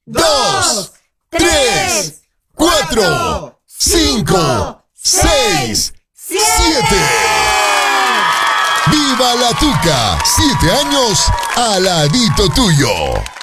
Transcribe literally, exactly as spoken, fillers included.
dos, tres, cuatro, cinco, seis, siete. ¡Viva la Tuca! Siete años al ladito tuyo.